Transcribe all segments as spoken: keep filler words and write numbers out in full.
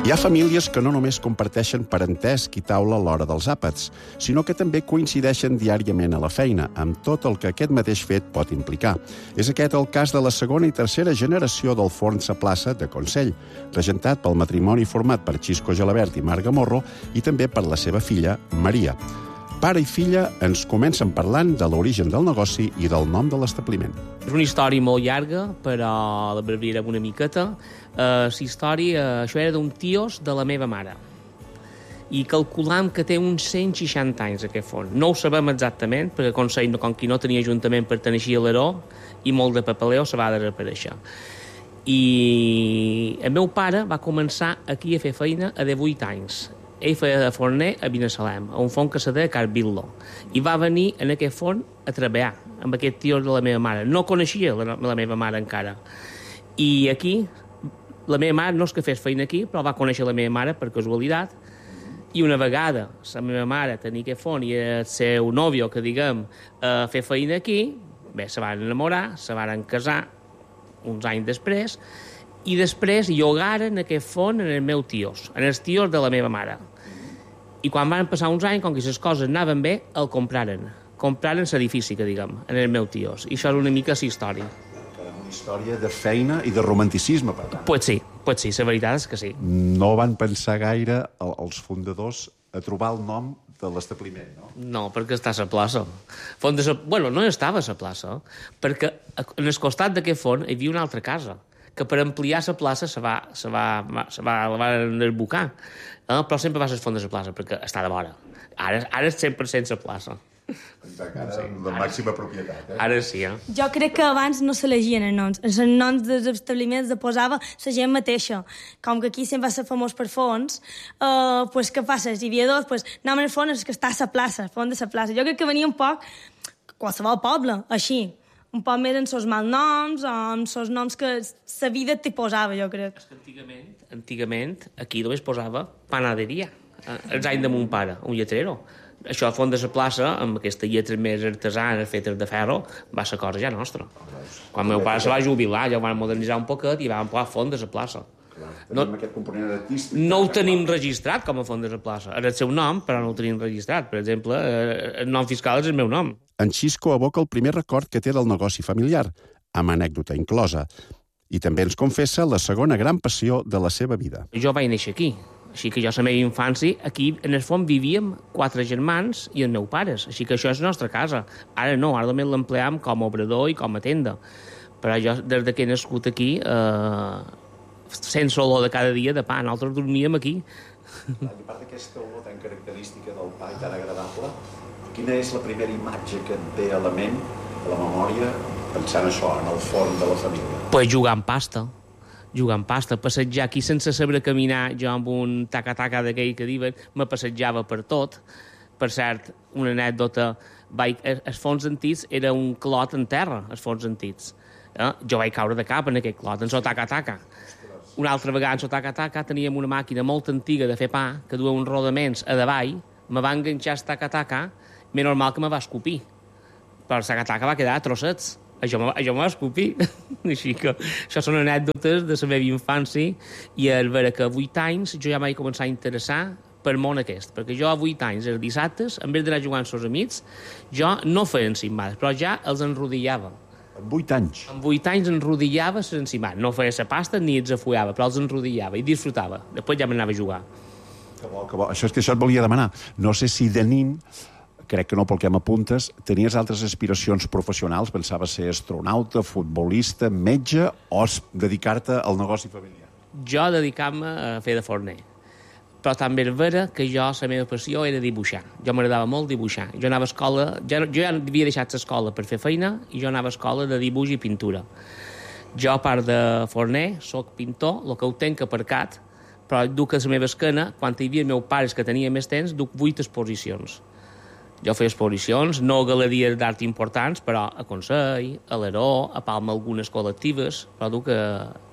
Hi ha famílies que no només comparteixen parentesc i taula a l'hora dels àpats, sinó que també coincideixen diàriament a la feina, amb tot el que aquest mateix fet pot implicar. És aquest el cas de la segona i tercera generació del forn Sa Plaça de Consell, regentat pel matrimoni format per Xisco Gelabert i Marc Gamorro i també per la seva filla, Maria. Pare i filla ens comencen parlant de l'origen del negoci i del nom de l'establiment. És una història molt llarga, però l'abreviarem una miqueta. Uh, la història, uh, això era d'un tios de la meva mare. I calculam que té uns cent seixanta anys, aquest forn. No ho sabem exactament, perquè Consell, com qui no tenia ajuntament, perteneixia a l'Aró, i molt de papeleo se va desaparèixer. I el meu pare va començar aquí a fer feina a divuit anys. Ell feia de forner a Binissalem, a un forn que se deia Carbillo. I va venir en aquest forn a treballar amb aquest tio de la meva mare. No coneixia la, la meva mare encara. I aquí, la meva mare no és que fes feina aquí, però va conèixer la meva mare per casualitat. I una vegada la meva mare tenia aquest forn i el seu nòvio, que diguem, a fer feina aquí, bé, se van enamorar, se van casar uns anys després, i després llogaren aquest forn en els meus tios, en els tios de la meva mare. I quan van passar uns anys, com que les coses anaven bé, el compraren. Compraren l'edifici, que diguem, en els meus tios. I això és una mica la història. Una història de feina i de romanticisme, per tant. Pues sí, pues sí, la veritat és que sí. No van pensar gaire els fundadors a trobar el nom de l'establiment, no? No, perquè està a la plaça. Font de sa... Bueno, no estava a la plaça, perquè en el costat d'aquest forn hi havia una altra casa, que per ampliar la plaça se va, se va, se va, la van desbocar. Eh? Però sempre va ser el fons de la plaça, perquè està de vora. Ara, ara és cent per cent la plaça. Ara, sí, la màxima propietat, eh? Ara sí, eh? Jo crec que abans no s'elegien els noms. Els noms dels establiments de posava la gent mateixa. Com que aquí sempre va ser famós per fons, eh, pues, què passes? Hi havia dos, pues, anem al fons que està a la plaça, el fons de la plaça. Jo crec que venia un poc qualsevol poble, així. Un poc més en els malnoms o en els noms que la vida t'hi posava, jo crec. És que antigament, antigament aquí només posava panaderia. Els anys de mon pare, un lletrero. Això a fons de la plaça, amb aquestes lletres més artesanes fetes de ferro, va ser cosa ja nostra. Quan meu pare se va jubilar, ja ho van modernitzar un poquet i van posar fons de la plaça. No, aquest component artístic. No ho tenim registrat com a font de la plaça. Era el seu nom, però no ho tenim registrat. Per exemple, el nom fiscal és el meu nom. En Xisco evoca el primer record que té del negoci familiar, amb anècdota inclosa. I també ens confessa la segona gran passió de la seva vida. Jo vaig néixer aquí, així que jo a la meva infància, aquí en el fons vivíem quatre germans i els meus pares, així que això és la nostra casa. Ara no, ara només l'empleam com a obrador i com a tenda. Però jo, des que he nascut aquí, eh, sense olor de cada dia de pa, nosaltres dormíem aquí. I a part d'aquesta olor tan característica del pa i tan agradable, quina és la primera imatge que et ve a la ment, a la memòria, pensant això, en el forn de la família? Pues jugar amb pasta. Jugar amb pasta, passejar aquí sense saber caminar, jo amb un taca-taca d'aquell que diuen, me passejava per tot. Per cert, una anècdota, vaig, els forns antics era un clot en terra, els forns antics. Eh? Jo vaig caure de cap en aquest clot, en so taca-taca. Una altra vegada, en so taca-taca, teníem una màquina molt antiga de fer pa, que duia uns rodaments a davall, me va enganxar el taca-taca, més normal que me va escopir. Però el taca-taca va quedar a trossets. Això me, això me va escopir. Així que això són anècdotes de la meva infància i al veure que a vuit anys jo ja vaig començar a interessar per món aquest. Perquè jo a vuit anys, els dissabtes, en vez d'anar jugant amb els amics, jo no feia encimades, però ja els enrodillava. Amb vuit anys? Amb vuit anys enrodillava les encimades. No feia la pasta ni els afullava, però els enrodillava i disfrutava. Després ja m'anava a jugar. Que bo, que bo. Això és que això et volia demanar. No sé si de nin, crec que no pel que m'apuntes, tenies altres aspiracions professionals? Pensaves ser astronauta, futbolista, metge o dedicar-te al negoci familiar? Jo dedicar-me a fer de forner. Però també és vera que jo, la meva passió era dibuixar. Jo m'agradava molt dibuixar. Jo anava a escola, jo, jo ja havia deixat l'escola per fer feina i jo anava a escola de dibuix i pintura. Jo, a part de forner, soc pintor, el que ho tenc aparcat, però duc a la meva esquena, quan hi havia meus pares que tenia més temps, duc vuit exposicions. Jo feia exposicions, no galeries d'art importants, però a Consell, a l'Aró, a Palma algunes col·lectives, però duc a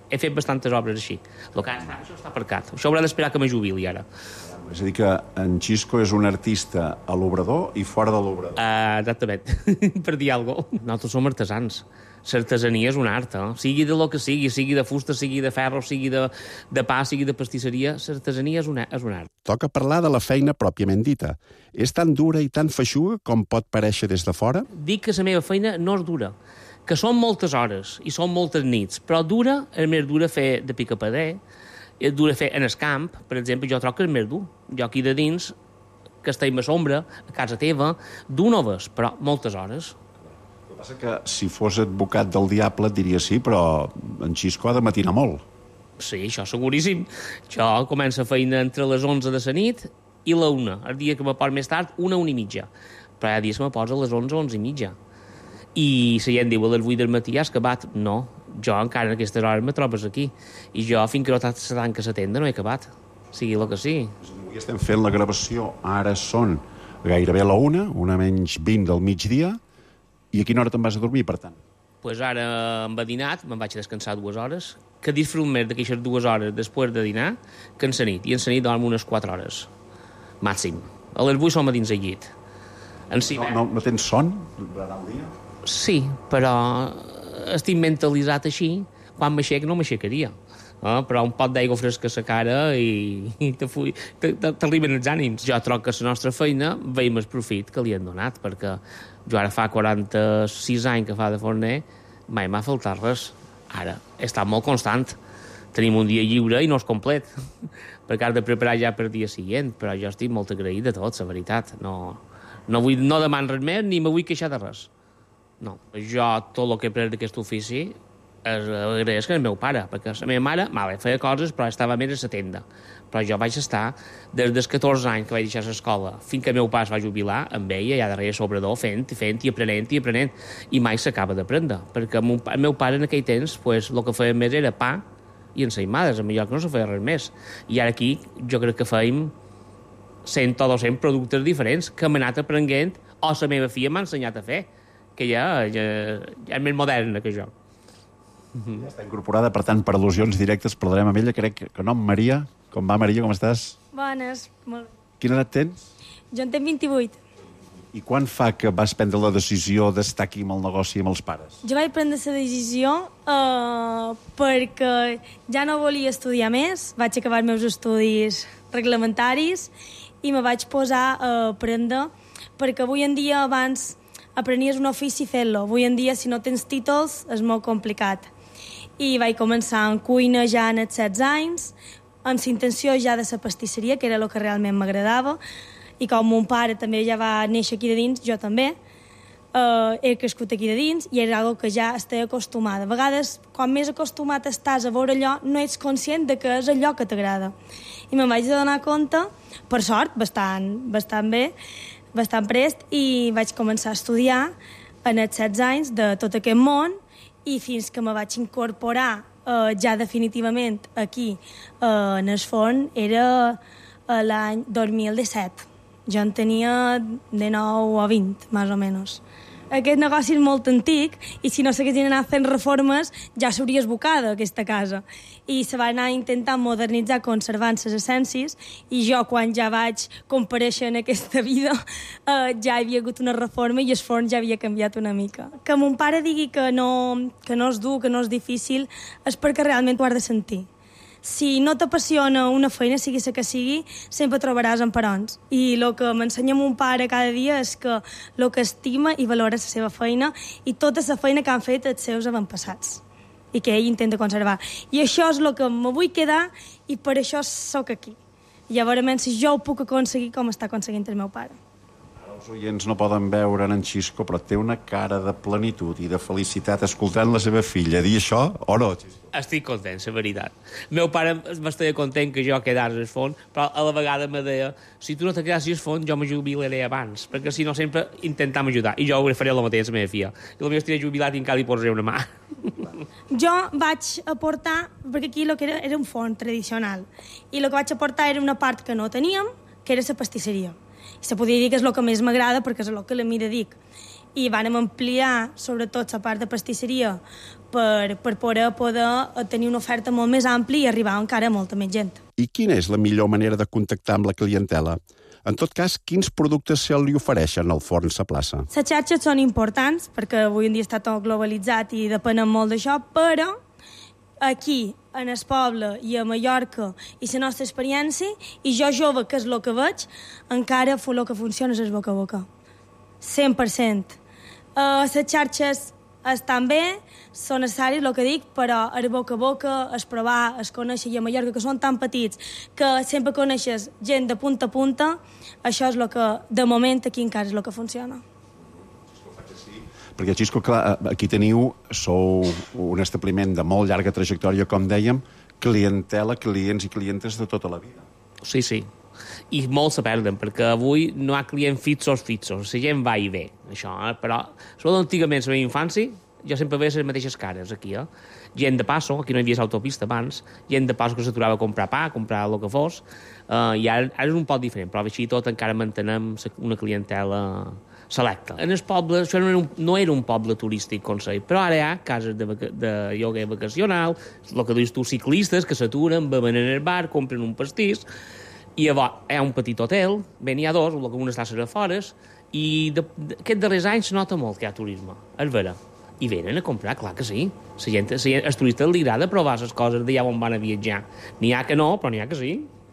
he fet bastantes obres així. El que està, això està aparcat. Això haurà d'esperar que me jubili ara. És a dir, que en Xisco és un artista a l'obrador i fora de l'obrador. Uh, exactament, per dir alguna cosa. Nosaltres som artesans. L'artesania és un art, eh? Sigui de lo que sigui, sigui de fusta, sigui de ferro, sigui de, de pa, sigui de pastisseria, l'artesania és, una, és un art. Toca parlar de la feina pròpiament dita. És tan dura i tan feixuga com pot parèixer des de fora? Dic que la meva feina no és dura, que són moltes hores i són moltes nits, però dura, és més dura fer de picapader, és dura fer en el camp, per exemple, jo trobo que és més dur. Jo aquí de dins, que estem a sombra, a casa teva, dur no ves, però moltes hores. El que passa que si fos advocat del diable et diria sí, però en Xisco ha de matinar molt. Sí, això seguríssim. Jo començo feina entre les onze de la nit i la una. El dia que me poso més tard, una, una i mitja. Però hi ha dies que me poso a les onze, onze i mitja. I la gent diu a les vuit del matí has acabat. No, jo encara en aquestes hores me trobes aquí. I jo, fins que no se tanca la tenda, no he acabat. Sigui el que sigui. Avui estem fent la gravació. Ara són gairebé la una, una menys vint del migdia. I a quina hora te'n vas a dormir, per tant? Doncs pues ara em va dinat, me'n vaig a descansar dues hores, que disfrut més d'aquestes dues hores després de dinar que en la nit. I en la nit dormo unes quatre hores, màxim. A les vuit som a dins el llit. En si no, no, no tens son durant el dia? Sí, però estic mentalitzat així, quan m'aixec no m'aixecaria. Eh? Però un pot d'aigua fresca a la cara i, i t'arriben els ànims. Jo trobo que la nostra feina veiem el profit que li han donat, perquè jo ara fa quaranta-sis anys que fa de forner, mai m'ha faltat res. Ara, he estat molt constant. Tenim un dia lliure i no és complet, perquè has de preparar ja per dia següent, però jo estic molt agraït de tot, la veritat. No, no, vull, no deman res més ni me vull queixar de res. No, jo tot el que he pres d'aquest ofici agraeix que el meu pare, perquè la meva mare vale, feia coses però estava més a la tenda, però jo vaig estar des dels catorze anys que vaig deixar l'escola fins que el meu pare es va jubilar amb ella allà darrere sobrador fent, fent i aprenent i aprenent i mai s'acaba d'aprendre, perquè el meu pare en aquell temps pues, el que feia més era pa i ensaïmades, en millor que no se feia res més, i ara aquí jo crec que feim cent o dos-cents productes diferents que m'he anat aprenent o la meva filla m'ha ensenyat a fer, que ja, ja, ja és més moderna que jo. Ja està incorporada, per tant, per al·lusions directes parlarem amb ella, crec que no, Maria. Com va, Maria, com estàs? Bones, molt bé. Quina edat tens? Jo en tinc vint-i-vuit. I quan fa que vas prendre la decisió d'estar aquí amb el negoci amb els pares? Jo vaig prendre la decisió uh, perquè ja no volia estudiar més, vaig acabar els meus estudis reglamentaris i me vaig posar a aprendre, perquè avui en dia abans aprenies un ofici fent-lo. Avui en dia, si no tens títols, és molt complicat. I vaig començar en cuina ja en els setze anys, amb la intenció ja de la pastisseria, que era el que realment m'agradava, i com mon pare també ja va néixer aquí de dins, jo també, uh, he crescut aquí de dins, i era una que ja estic acostumada. A vegades, quan més acostumat estàs a veure allò, no ets conscient de que és allò que t'agrada. I me'n vaig donar compte, per sort, bastant, bastant bé, bastant prest, i vaig començar a estudiar en els setze anys de tot aquest món, i fins que me vaig incorporar uh, ja definitivament aquí uh, en el forn era uh, l'any dos mil disset. Jo en tenia de nou o vint, més o menys. Aquest negoci és molt antic i si no s'haguessin anat fent reformes ja s'hauria esbocada aquesta casa. I se va anar intentant modernitzar conservant les essències i jo quan ja vaig comparèixer en aquesta vida eh, ja hi havia hagut una reforma i el forn ja havia canviat una mica. Que mon pare digui que no, que no és dur, que no és difícil, és perquè realment ho has de sentir. Si no t'apassiona una feina, sigui la que sigui, sempre trobaràs emparons. I el que m'ensenya mon pare cada dia és que el que estima i valora la seva feina i tota la feina que han fet els seus avantpassats i que ell intenta conservar. I això és el que me vull quedar i per això sóc aquí. Llavors, si jo ho puc aconseguir com està aconseguint el meu pare. Els oients no poden veure en Xisco, però té una cara de plenitud i de felicitat escoltant la seva filla dir això, o no, Xisco? Estic content, la veritat. El meu pare m'estaria content que jo quedés al fons, però a la vegada me deia si tu no te quedes al fons, jo me jubilaré abans, perquè si no sempre intentam ajudar. I jo ho faré el mateix a la meva filla. I la meva estiré jubilat i encara li posaré una mà. Jo vaig aportar, perquè aquí lo que era, era un forn tradicional, i el que vaig aportar era una part que no teníem, que era la pastisseria. I se podria dir que és el que més m'agrada perquè és el que a mi dedic. i vàrem ampliar, sobretot, la part de pastisseria per, per poder, poder tenir una oferta molt més àmplia i arribar encara a molta més gent. I quina és la millor manera de contactar amb la clientela? En tot cas, quins productes se li ofereixen al forn Sa Plaça? Les xarxes són importants, perquè avui en dia està tot globalitzat i depenen molt d'això, però aquí, en el poble i a Mallorca, i la nostra experiència, i jo jove, que és el que veig, encara el que funciona és el boca a boca. cent per cent. Uh, les xarxes estan bé, són necessaris, el que dic, però el boca a boca, es provar, es conèixer, i a Mallorca, que són tan petits, que sempre coneixes gent de punta a punta, això és el que, de moment, aquí encara és el que funciona. Perquè, Xisco, clar, aquí teniu, sou un establiment de molt llarga trajectòria, com dèiem, clientela, clients i clientes de tota la vida. Sí, sí. I molts se perden, perquè avui no hi ha clients fixos fixos. La gent va i ve, això, eh? Però, sobretot antigament, la meva infància, jo sempre veia les mateixes cares aquí, eh? Gent de passo, aquí no hi havia l'autopista abans, gent de passo que s'aturava a comprar pa, a comprar el que fos, uh, i ara, ara és un poc diferent, però així tot encara mantenem una clientela selecta. En el poble, això no era un, no era un poble turístic, com sei, però ara hi ha cases de, vaca, de lloguer vacacional, el que dius tu, ciclistes que s'aturen, beuen en el bar, compren un pastís, i llavors hi ha un petit hotel, ben hi ha dos, el que un està a les afores, i de, de, aquests darrers anys se nota molt que hi ha turisme, és vera. I venen a comprar, clar que sí. La gent, la gent, als turistes li agrada provar les coses d'allà on van a viatjar. N'hi ha que no, però n'hi ha que sí.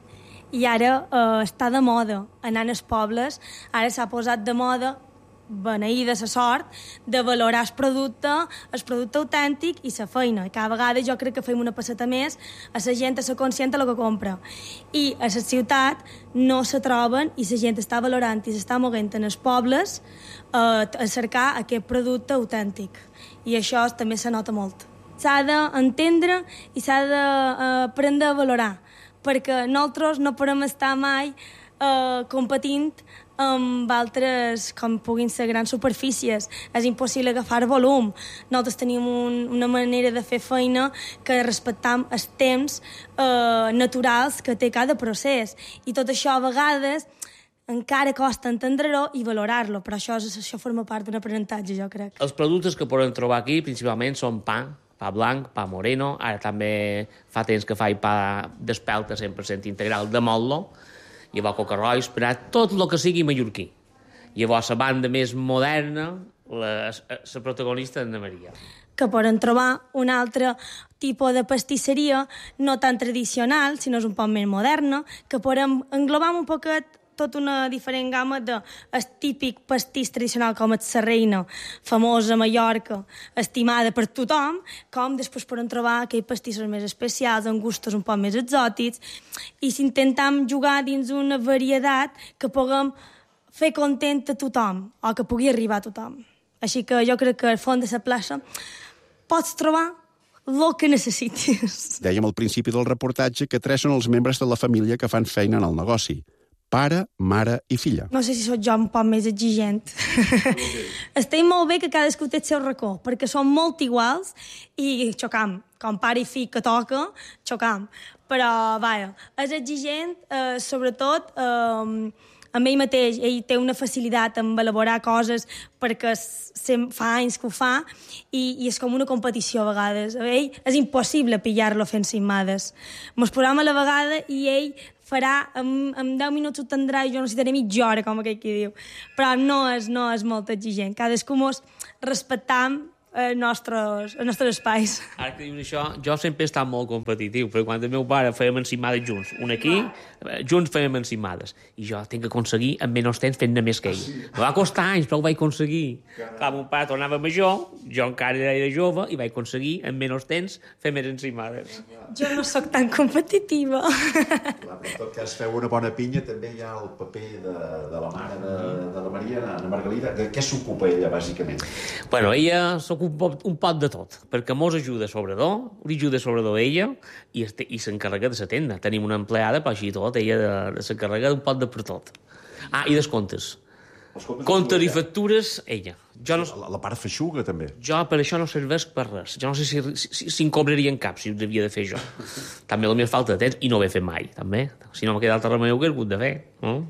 I ara eh, està de moda anar als pobles, ara s'ha posat de moda beneïda la sort de valorar el producte, el producte autèntic i la feina. I cada vegada jo crec que fem una passeta més a la gent a ser conscient del que compra. I a la ciutat no se troben i la gent està valorant i s'està moguent en els pobles eh, a cercar aquest producte autèntic. I això també se nota molt. S'ha d'entendre i s'ha d'aprendre a valorar, perquè nosaltres no podem estar mai eh, competint amb altres, com puguin ser grans superfícies. És impossible agafar volum. Nosaltres tenim un, una manera de fer feina que respectam els temps eh, naturals que té cada procés. I tot això a vegades encara costa entendre-ho i valorar-lo, però això, això forma part d'un aprenentatge, jo crec. Els productes que podem trobar aquí principalment són pa, pa blanc, pa moreno, ara també fa temps que faig pa d'espelta cent per cent integral de motlo, llavors coca-rois, per tot el que sigui mallorquí. Llavors, la banda més moderna, la, la protagonista d'Anna Maria. Que poden trobar un altre tipus de pastisseria, no tan tradicional, sinó és un poc més moderna, que podem englobar un poquet tota una diferent gamma de el típic pastís tradicional com el la reina, famosa a Mallorca, estimada per tothom, com després podem trobar aquells pastissos més especials, amb gustos un poc més exòtics, i si intentem jugar dins una varietat que puguem fer content a tothom, o que pugui arribar a tothom. Així que jo crec que al fons de la plaça pots trobar el que necessitis. Dèiem al principi del reportatge que tres són els membres de la família que fan feina en el negoci. Pare, mare i filla. No sé si sóc jo un poc més exigent. Estic molt bé que cadascú té el seu racó, perquè són molt iguals i xocam. Com pare i fill que toca, xocam. Però, vaja, és exigent, eh, sobretot, eh, amb ell mateix. Ell té una facilitat en elaborar coses perquè fa anys que ho fa i, i és com una competició a vegades. A ell és impossible pillar-lo fent cimades. Mos posam a la vegada i ell farà, en, en deu minuts ho tindrà i jo necessitaré mitja hora, com aquell qui diu. Però no és, no és molt exigent. Cadascú mos respectam els nostres, els nostres espais. Ara que dius això, jo sempre he estat molt competitiu, perquè quan el meu pare fèiem encimades junts, un aquí, junts fèiem encimades, i jo tinc que aconseguir en menys temps fent-ne més que ell. Me va costar anys, però ho vaig aconseguir. Clar, mon pare tornava major, jo encara era jove, i vaig aconseguir en menys temps fer més encimades. Jo no sóc tan competitiva. Clar, en tot cas, feu una bona pinya, també hi ha el paper de, de la mare de, de la Maria, Anna Margalida. De què s'ocupa ella, bàsicament? Bueno, ella s'ocupa un pot, un pot de tot, perquè mos ajuda sobredor, li ajuda sobredor ella i, i s'encarrega de la tenda. Tenim una empleada, però així tot, ella de, de s'encarrega d'un pot de per tot. Ah, i descomptes. Comptes i factures, ella. Jo no, la, la part feixuga, també. Jo per això no serveix per res. Jo no sé si, si, si en cobrarien cap, si ho devia de fer jo. També la meva falta de temps, i no ho he fet mai, també. Si no m'ha quedat altre remei, ho he hagut de fer. No?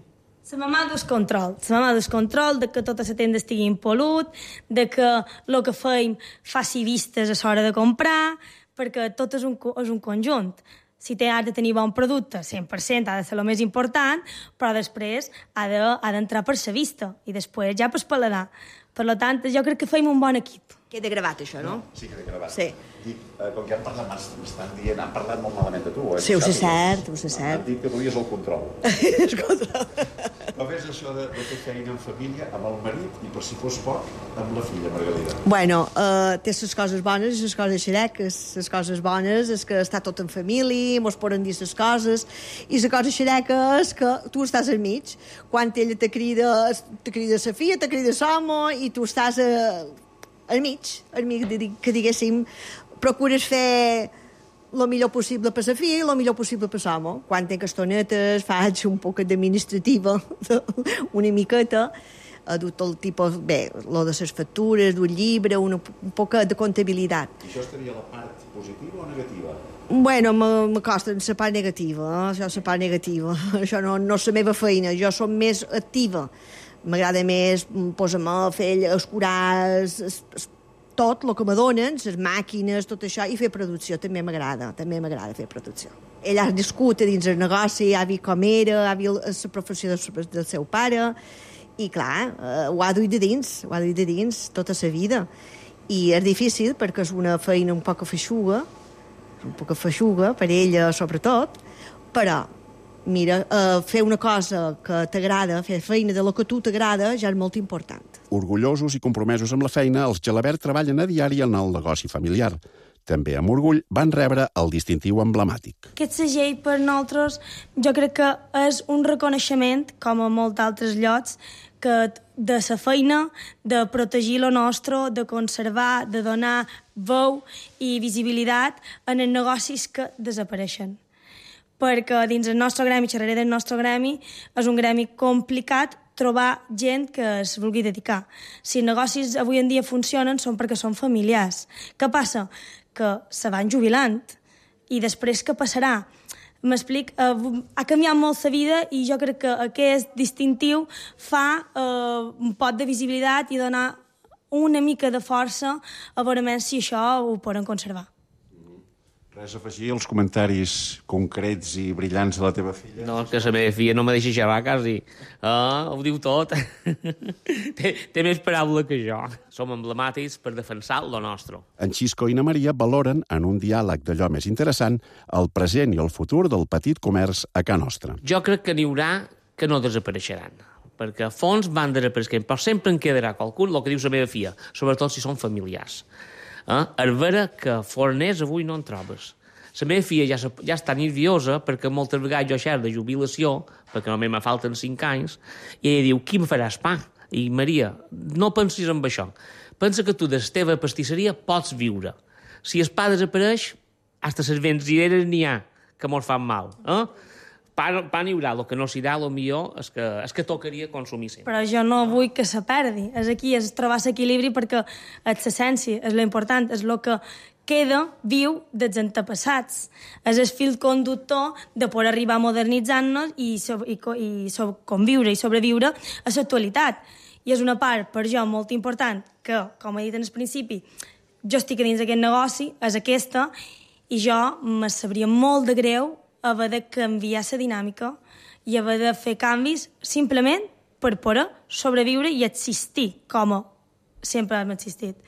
La mamà dus control, la mamà dus control de que tota la tenda estigui impolut, de que el que feim faci vistes a l'hora de comprar, perquè tot és un, és un conjunt. Si té, ha de tenir bon producte, cent per cent ha de ser el més important, però després ha d'entrar de, per la vista i després ja per paladar. Per tant, jo crec que feim un bon equip. Queda gravat, això, no? no? Sí, queda gravat. Sí. Dic, eh, com que han parlat, m'estan dient, han parlat molt malament de tu, eh? Sí, ho sé cert, ho sé cert. Han dit que duies el control. El control. Com és això de, de fer feina en família, amb el marit i, per si fos poc, amb la filla, Margalida? Bueno, uh, té les coses bones i les coses xereques. Les coses bones és que està tot en família, mos poden dir les coses, i la cosa xereca és que tu estàs al mig. Quan ella te crida, te crida sa filla, te crida l'home, i tu estàs a, al mig, al mig, que diguéssim, procures fer el millor possible per la filla i el millor possible per l'home. Quan tenc estonetes, faig un poc d'administrativa, una miqueta, du tot el tipus, bé, lo de les factures, d'un llibre, una, un poc de comptabilitat. I això estaria la part positiva o negativa? Bueno, me costa la part negativa, eh? Això és la part negativa. Això no, no és la meva feina, jo som més activa. M'agrada més posar-me a fer escurar es, es, es, tot el que me donen, les màquines, tot això, i fer producció, també m'agrada, també m'agrada fer producció. Ell ha nascut a dins el negoci, ha vist com era, ha vist la professió del, del seu pare, i clar, eh, ho ha duit de dins, ho ha duit de dins tota la vida. I és difícil perquè és una feina un poc feixuga, un poc feixuga, per ella sobretot, però mira, uh, fer una cosa que t'agrada, fer feina de la que tu t'agrada, ja és molt important. Orgullosos i compromesos amb la feina, els Gelabert treballen a diari en el negoci familiar. També amb orgull van rebre el distintiu emblemàtic. Aquest segell per nosaltres jo crec que és un reconeixement, com a molts altres llocs, que de la feina, de protegir lo nostre, de conservar, de donar veu i visibilitat en els negocis que desapareixen. Perquè dins el nostre gremi, xerraré del nostre gremi, és un gremi complicat trobar gent que es vulgui dedicar. Si els negocis avui en dia funcionen són perquè són familiars. Què passa? Que se van jubilant. I després què passarà? M'explic, eh, ha canviat molt la vida i jo crec que aquest distintiu fa eh, un pot de visibilitat i donar una mica de força a veure si això ho poden conservar. Res a afegir als comentaris concrets i brillants de la teva filla? No, és que la meva filla no me deixa xerrar, quasi. Ah, ho diu tot. té, té més paraula que jo. Som emblemàtics per defensar lo nostre. En Xisco i na Maria valoren, en un diàleg d'allò més interessant, el present i el futur del petit comerç a Ca Nostra. Jo crec que n'hi haurà que no desapareixeran, perquè a fons van desapareixent, però sempre en quedarà qualcun, el que diu la meva filla, sobretot si són familiars. Eh? És vera que forners avui no en trobes. La meva filla ja, ja està nerviosa perquè moltes vegades jo xerro de jubilació, perquè només me falten cinc anys, i ella diu, qui me faràs pa? I Maria, no pensis en això. Pensa que tu de la teva pastisseria pots viure. Si el pa desapareix, fins les benzineres n'hi ha que mos fan mal. Eh? Pa, pa n'hi haurà, el que no s'hi ha, el millor és que, és que tocaria consumir sempre. Però jo no vull que se perdi. És aquí, és trobar l'equilibri perquè és l'essència, és l'important, és el que queda viu dels antepassats. És el fil conductor de poder arribar a modernitzar-nos i, i, i, i conviure i sobreviure a l'actualitat. I és una part, per jo, molt important, que, com he dit en el principi, jo estic dins d'aquest negoci, és aquesta, i jo me sabria molt de greu haver de canviar la dinàmica i haver de fer canvis simplement per poder sobreviure i existir com sempre hem existit.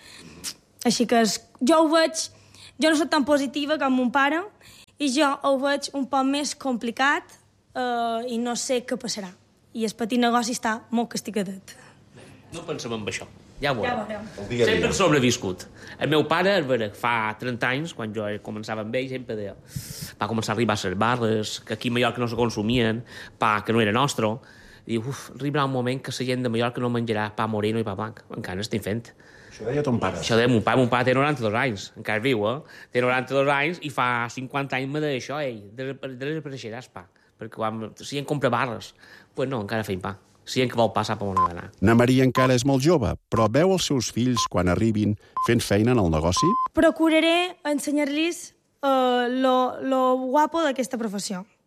Així que es, jo ho veig, jo no soc tan positiva com mon pare i jo ho veig un poc més complicat eh, i no sé què passarà. I el petit negoci està molt castigadet. No pensem en això. Ja ho veurem. Ja Sempre he sobreviscut. El meu pare, fa trenta anys, quan jo començava amb ell, sempre deia, va començar a arribar a les barres, que aquí a Mallorca no se consumien, pa que no era nostre, i diu, uf, arribarà un moment que la gent de Mallorca no menjarà pa moreno i pa blanc. Encara n'estem fent. Això deia ton pare. Això deia mon pare. Mon pare té noranta-dos anys, encara viu, eh? Té noranta-dos anys i fa cinquanta anys me deia això, ell, desapareixeràs pa, perquè quan, si en compra barres, pues no, encara feim pa. Si en que vol passar per on ha d'anar. Na Maria encara és molt jove, però veu els seus fills quan arribin fent feina en el negoci? Procuraré ensenyar-los uh, lo, lo guapo d'aquesta professió.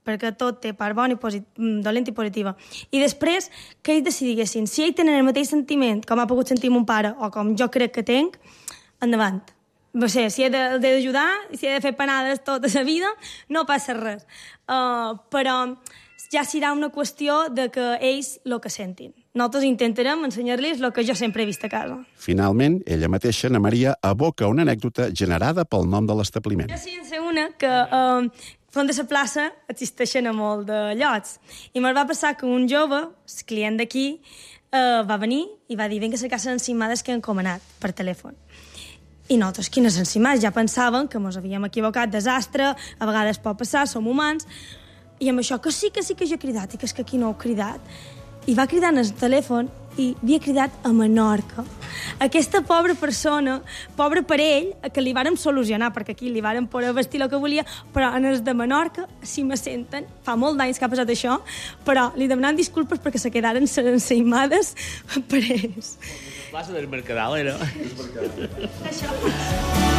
perquè tot té part bona i posit... dolenta i positiva. I després, que ells decidiguessin. Si ells tenen el mateix sentiment com ha pogut sentir mon pare o com jo crec que tenc, endavant. No sé, si he d'ajudar, si he de fer panades tota la vida, no passa res. Uh, però ja serà una qüestió de que ells el que sentin. Nosaltres intentarem ensenyar-los el que jo sempre he vist a casa. Finalment, ella mateixa, Ana Maria, aboca una anècdota generada pel nom de l'establiment. Jo sí en sé una que eh, font de la plaça existeixen a molt de llocs. I me'l va passar que un jove, el client d'aquí, eh, va venir i va dir vinga a cercar les encimades que he encomanat per telèfon. I nosaltres, quines encimades? Ja pensàvem que ens havíem equivocat, desastre, a vegades pot passar, som humans. I amb això, que sí, que sí que jo he cridat, i que és que aquí no heu cridat. I va cridar en el telèfon i havia cridat a Menorca. Aquesta pobra persona, pobre per ell, que li vàrem solucionar, perquè aquí li vàrem poder vestir el que volia, però en els de Menorca, si me senten, fa molt d'anys que ha passat això, però li demanem disculpes perquè se quedaren ensaïmades per ells. La plaça del Mercadal, era? Això.